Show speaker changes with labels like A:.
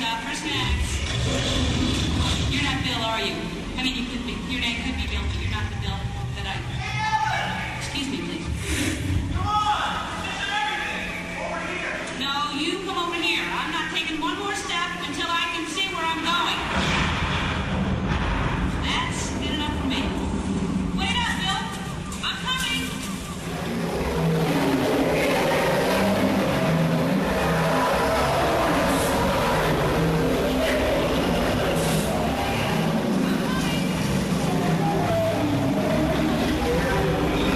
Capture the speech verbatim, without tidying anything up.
A: uh, for snacks. You're not Bill, are you? I mean, you could be. Your name could be Bill, but you're not the Bill that I... Excuse me.